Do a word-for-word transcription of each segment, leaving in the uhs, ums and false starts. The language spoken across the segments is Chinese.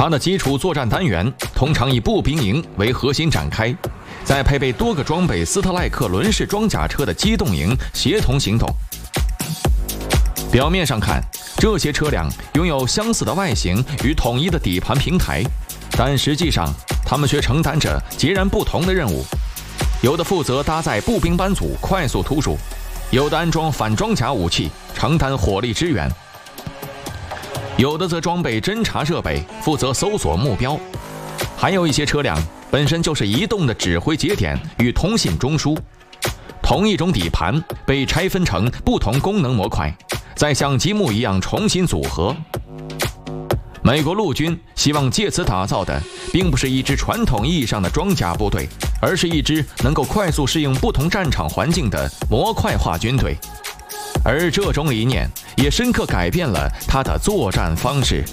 它的基础作战单元通常以步兵营为核心展开，再配备多个装备斯特赖克轮式装甲车的机动营协同行动。表面上看，这些车辆拥有相似的外形与统一的底盘平台，但实际上它们却承担着截然不同的任务。有的负责搭载步兵班组快速突入，有的安装反装甲武器承担火力支援，有的则装备侦察设备负责搜索目标，还有一些车辆本身就是移动的指挥节点与通信中枢。同一种底盘被拆分成不同功能模块，再像积木一样重新组合。美国陆军希望借此打造的并不是一支传统意义上的装甲部队，而是一支能够快速适应不同战场环境的模块化军队。而这种理念也深刻改变了它的作战方式。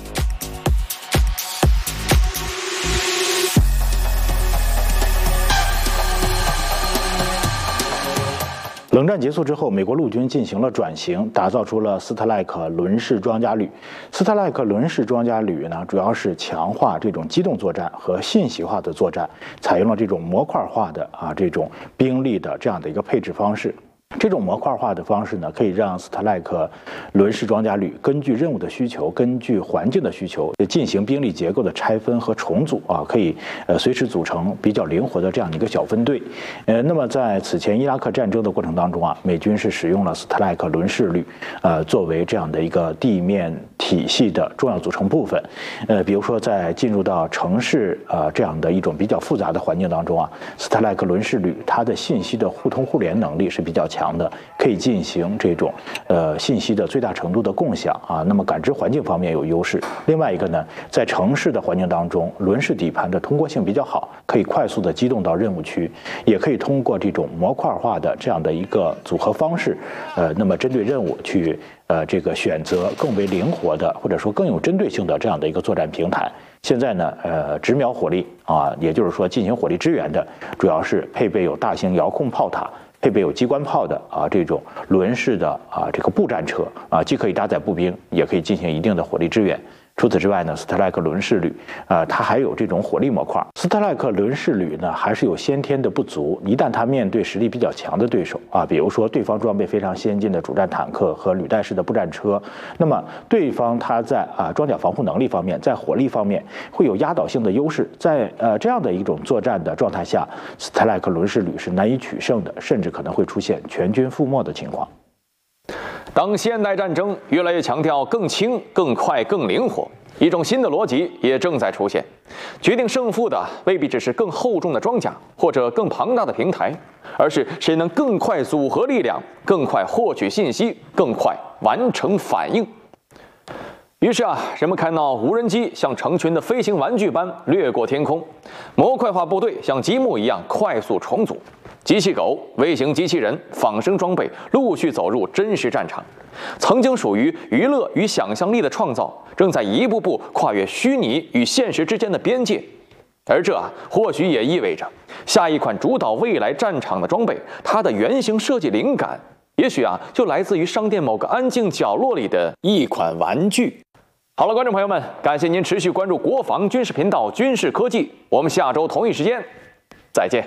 冷战结束之后，美国陆军进行了转型，打造出了斯特赖克轮式装甲旅。斯特赖克轮式装甲旅呢，主要是强化这种机动作战和信息化的作战，采用了这种模块化的啊这种兵力的这样的一个配置方式。这种模块化的方式呢，可以让斯特赖克轮式装甲旅根据任务的需求、根据环境的需求进行兵力结构的拆分和重组啊，可以呃随时组成比较灵活的这样的一个小分队。呃，那么在此前伊拉克战争的过程当中啊，美军是使用了斯特赖克轮式旅，呃，作为这样的一个地面体系的重要组成部分。呃，比如说在进入到城市呃这样的一种比较复杂的环境当中啊，斯特赖克轮式旅它的信息的互通互联能力是比较强。强的，可以进行这种呃信息的最大程度的共享啊。那么感知环境方面有优势。另外一个呢，在城市的环境当中，轮式底盘的通过性比较好，可以快速的机动到任务区，也可以通过这种模块化的这样的一个组合方式，呃，那么针对任务去呃这个选择更为灵活的或者说更有针对性的这样的一个作战平台。现在呢，呃，直瞄火力啊，也就是说进行火力支援的，主要是配备有大型遥控炮塔。配备有机关炮的啊这种轮式的啊这个步战车啊，既可以搭载步兵，也可以进行一定的火力支援。除此之外呢，斯特赖克轮式旅啊，它还有这种火力模块。斯特赖克轮式旅呢，还是有先天的不足。一旦它面对实力比较强的对手啊，比如说对方装备非常先进的主战坦克和履带式的步战车，那么对方它在啊装甲防护能力方面，在火力方面会有压倒性的优势。在呃这样的一种作战的状态下，斯特赖克轮式旅是难以取胜的，甚至可能会出现全军覆没的情况。 当现代战争越来越强调更轻、更快、更灵活，一种新的逻辑也正在出现。决定胜负的未必只是更厚重的装甲或者更庞大的平台，而是谁能更快组合力量、更快获取信息、更快完成反应。于是啊，人们看到无人机像成群的飞行玩具般掠过天空，模块化部队像积木一样快速重组。机器狗、微型机器人、仿生装备陆续走入真实战场，曾经属于娱乐与想象力的创造，正在一步步跨越虚拟与现实之间的边界。而这啊，或许也意味着下一款主导未来战场的装备，它的原型设计灵感，也许啊，就来自于商店某个安静角落里的一款玩具。好了，观众朋友们，感谢您持续关注国防军事频道军事科技，我们下周同一时间再见。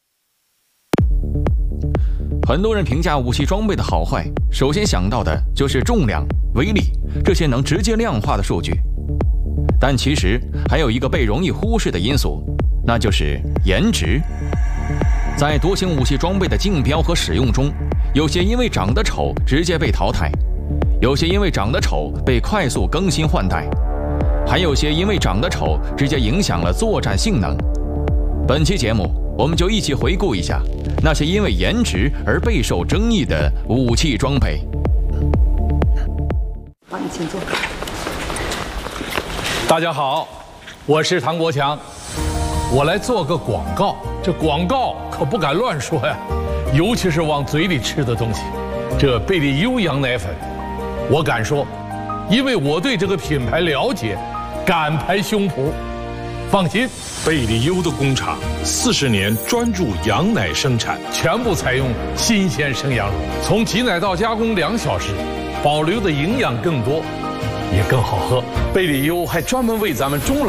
很多人评价武器装备的好坏，首先想到的就是重量、威力这些能直接量化的数据。但其实还有一个被容易忽视的因素，那就是颜值。在多型武器装备的竞标和使用中，有些因为长得丑直接被淘汰，有些因为长得丑被快速更新换代，还有些因为长得丑直接影响了作战性能。本期节目我们就一起回顾一下那些因为颜值而备受争议的武器装备。 好，你请坐。 大家好，我是唐国强，我来做个广告。这广告可不敢乱说呀，尤其是往嘴里吃的东西。这贝利优羊奶粉，我敢说，因为我对这个品牌了解，敢拍胸脯。放心， 贝利优的工厂四十年专注羊奶生产， 全部采用新鲜生羊乳，从挤奶到加工两小时，保留的营养更多，也更好喝。贝利优还专门为咱们中老